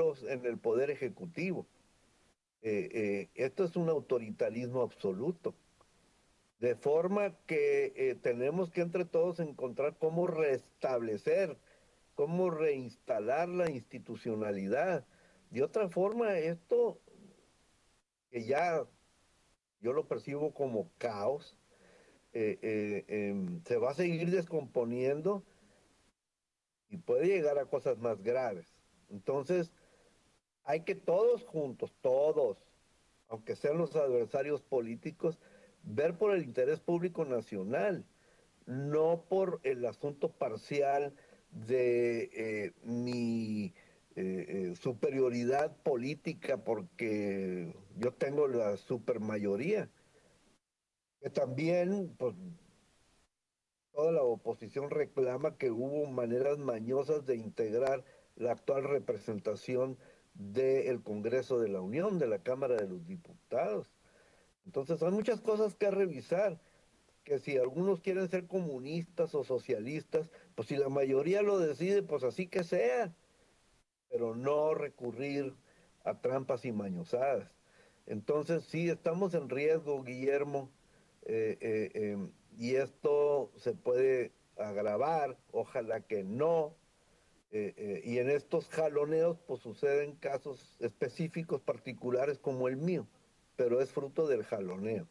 caos en el poder ejecutivo. Esto es un autoritarismo absoluto. De forma que tenemos que entre todos encontrar cómo restablecer, cómo reinstalar la institucionalidad. De otra forma, esto que ya yo lo percibo como caos, se va a seguir descomponiendo y puede llegar a cosas más graves. Entonces, hay que todos juntos, todos, aunque sean los adversarios políticos, ver por el interés público nacional, no por el asunto parcial de mi superioridad política, porque yo tengo la supermayoría, que también, pues, toda la oposición reclama que hubo maneras mañosas de integrar la actual representación del Congreso de la Unión, de la Cámara de los Diputados. Entonces hay muchas cosas que revisar, que si algunos quieren ser comunistas o socialistas, pues si la mayoría lo decide, pues así que sea, pero no recurrir a trampas y mañosadas. Entonces sí, estamos en riesgo, Guillermo, y esto se puede agravar, ojalá que no, y en estos jaloneos pues suceden casos específicos particulares como el mío, pero es fruto del jaloneo.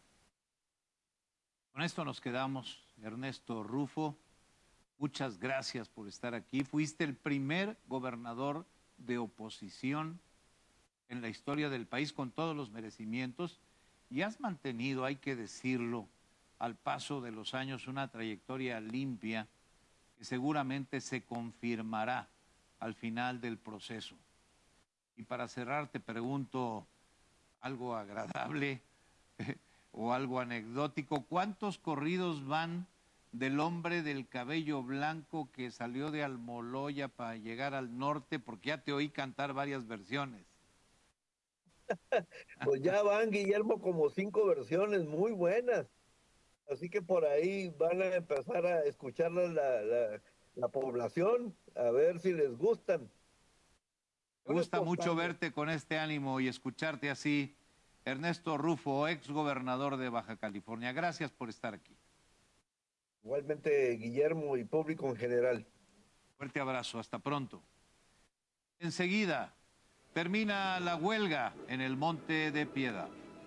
Con esto nos quedamos, Ernesto Rufo. Muchas gracias por estar aquí. Fuiste el primer gobernador de oposición en la historia del país con todos los merecimientos y has mantenido, hay que decirlo, al paso de los años una trayectoria limpia que seguramente se confirmará al final del proceso. Y para cerrar te pregunto algo agradable o algo anecdótico. ¿Cuántos corridos van del hombre del cabello blanco que salió de Almoloya para llegar al norte? Porque ya te oí cantar varias versiones. Pues ya van, Guillermo, como 5 versiones muy buenas. Así que por ahí van a empezar a escucharlas la población, a ver si les gustan. Me Yo les gusta mucho acompaño. verte con este ánimo y escucharte así. Ernesto Rufo, ex gobernador de Baja California. Gracias por estar aquí. Igualmente, Guillermo y público en general. Fuerte abrazo, hasta pronto. Enseguida termina la huelga en el Monte de Piedad.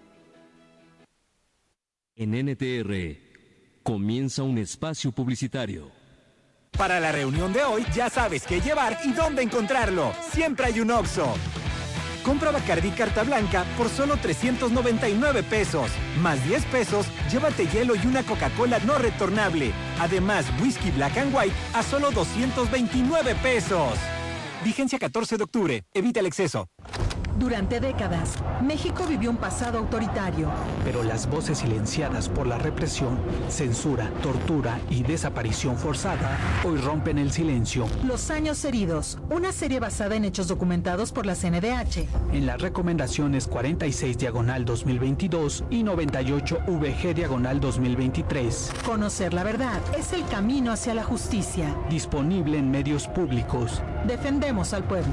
En NTR comienza un espacio publicitario. Para la reunión de hoy ya sabes qué llevar y dónde encontrarlo. Siempre hay un Oxxo. Compra Bacardí Carta Blanca por solo 399 pesos. Más 10 pesos, llévate hielo y una Coca-Cola no retornable. Además, whisky Black and White a solo 229 pesos. Vigencia 14 de octubre. Evita el exceso. Durante décadas, México vivió un pasado autoritario. Pero las voces silenciadas por la represión, censura, tortura y desaparición forzada hoy rompen el silencio. Los años heridos, una serie basada en hechos documentados por la CNDH. En las recomendaciones 46/2022 y 98/VG/2023. Conocer la verdad es el camino hacia la justicia. Disponible en medios públicos. Defendemos al pueblo.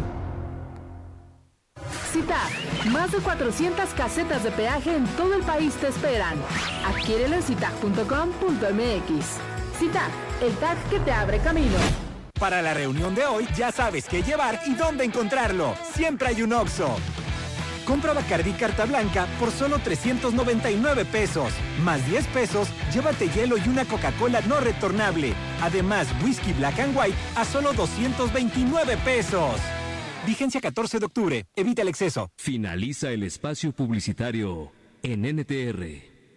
CITAG, más de 400 casetas de peaje en todo el país te esperan. Adquiérelo en citag.com.mx. CITAG, el tag que te abre camino. Para la reunión de hoy ya sabes qué llevar y dónde encontrarlo. Siempre hay un Oxxo. Compra Bacardí Carta Blanca por solo 399 pesos. Más 10 pesos, llévate hielo y una Coca-Cola no retornable. Además, whisky Black and White a solo 229 pesos. Vigencia 14 de octubre. Evita el exceso. Finaliza el espacio publicitario en NTR.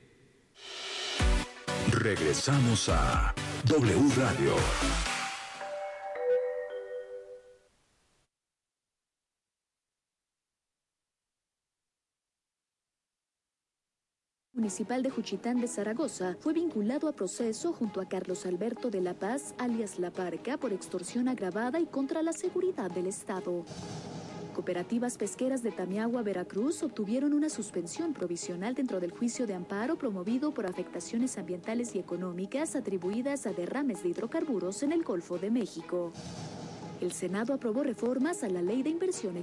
Regresamos a W Radio. Municipal de Juchitán de Zaragoza fue vinculado a proceso junto a Carlos Alberto de la Paz, alias La Parca, por extorsión agravada y contra la seguridad del Estado. Cooperativas pesqueras de Tamiagua, Veracruz, obtuvieron una suspensión provisional dentro del juicio de amparo promovido por afectaciones ambientales y económicas atribuidas a derrames de hidrocarburos en el Golfo de México. El Senado aprobó reformas a la Ley de Inversión